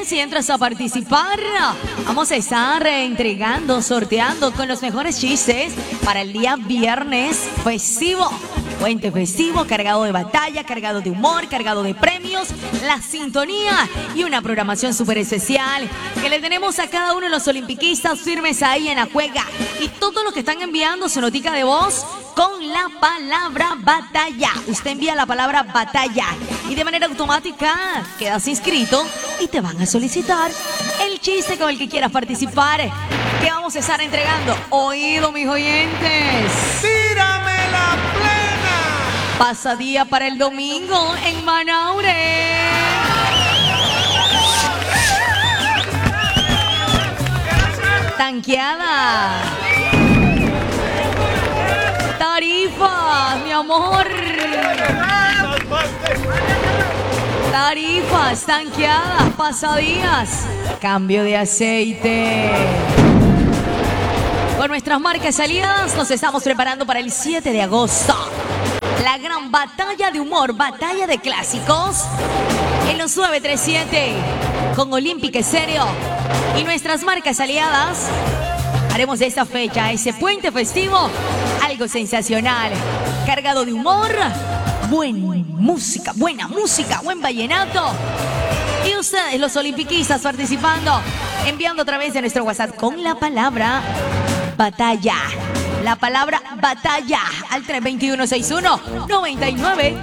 si entras a participar, vamos a estar entregando, sorteando con los mejores chistes para el día viernes festivo. Puente festivo, cargado de batalla, cargado de humor, cargado de premios, la sintonía y una programación súper especial que le tenemos a cada uno de los olimpiquistas firmes ahí en la juega. Y todos los que están enviando su notica de voz con la palabra batalla. Usted envía la palabra batalla y de manera automática quedas inscrito y te van a solicitar el chiste con el que quieras participar, que vamos a estar entregando. Oído, mis oyentes. ¡Tírame la plena! Pasadía para el domingo en Manaure. Tanqueada. Tarifas, mi amor. Tarifas, tanqueadas, pasadías. Cambio de aceite. Con nuestras marcas aliadas nos estamos preparando para el 7 de agosto. La gran batalla de humor, batalla de clásicos en los 937 con Olímpica Estéreo y nuestras marcas aliadas. Haremos de esta fecha, ese puente festivo, algo sensacional, cargado de humor, buena música, buen vallenato. Y ustedes, los olimpiquistas, participando, enviando a través de nuestro WhatsApp con la palabra batalla. La palabra batalla al 321-61-99